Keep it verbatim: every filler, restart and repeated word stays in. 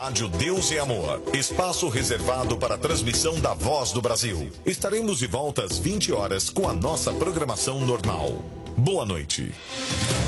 Rádio Deus e Amor. Espaço reservado para a transmissão da Voz do Brasil. Estaremos de volta às vinte horas com a nossa programação normal. Boa noite.